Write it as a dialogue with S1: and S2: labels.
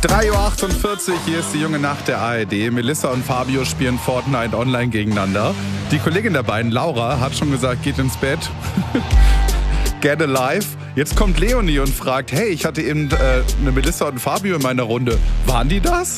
S1: 3:48 Uhr, hier ist die junge Nacht der ARD. Melissa und Fabio spielen Fortnite online gegeneinander. Die Kollegin der beiden, Laura, hat schon gesagt, geht ins Bett. Get alive. Jetzt kommt Leonie und fragt, hey, ich hatte eben eine Melissa und Fabio in meiner Runde. Waren die das?